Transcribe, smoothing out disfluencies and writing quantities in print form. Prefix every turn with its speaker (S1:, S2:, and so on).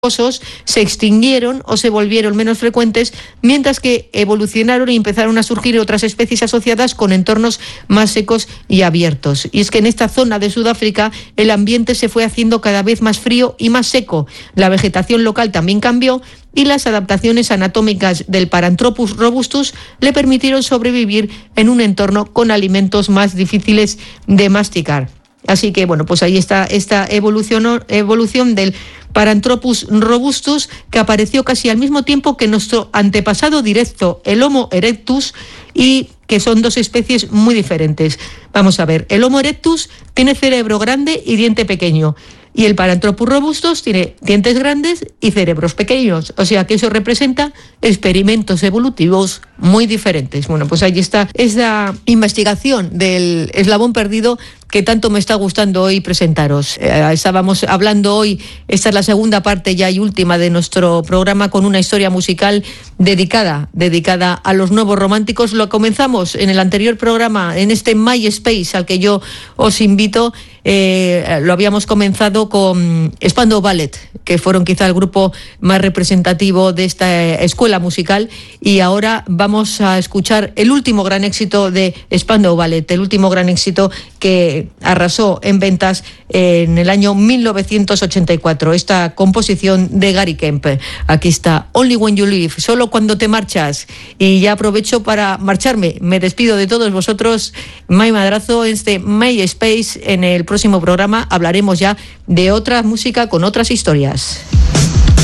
S1: se extinguieron o se volvieron menos frecuentes, mientras que evolucionaron y empezaron a surgir otras especies asociadas con entornos más secos y abiertos. Y es que en esta zona de Sudáfrica el ambiente se fue haciendo cada vez más frío y más seco. La vegetación local también cambió y las adaptaciones anatómicas del Paranthropus robustus le permitieron sobrevivir en un entorno con alimentos más difíciles de masticar. Así que, bueno, pues ahí está esta evolución del Paranthropus robustus, que apareció casi al mismo tiempo que nuestro antepasado directo, el Homo erectus, y que son dos especies muy diferentes. Vamos a ver, el Homo erectus tiene cerebro grande y diente pequeño, y el Paranthropus robustus tiene dientes grandes y cerebros pequeños. O sea que eso representa experimentos evolutivos muy diferentes. Bueno, pues ahí está esa investigación del eslabón perdido que tanto me está gustando hoy presentaros. Estábamos hablando hoy, esta es la segunda parte ya y última de nuestro programa, con una historia musical dedicada a los nuevos románticos. Lo comenzamos en el anterior programa, en este MySpace al que yo os invito. Lo habíamos comenzado con Spandau Ballet, que fueron quizá el grupo más representativo de esta escuela musical, y ahora vamos a escuchar el último gran éxito de Spandau Ballet, el último gran éxito que arrasó en ventas en el año 1984, esta composición de Gary Kemp. Aquí está, Only When You Leave, solo cuando te marchas. Y ya aprovecho para marcharme, me despido de todos vosotros. May Madrazo, en este MySpace. En el próximo programa hablaremos ya de otra música con otras historias.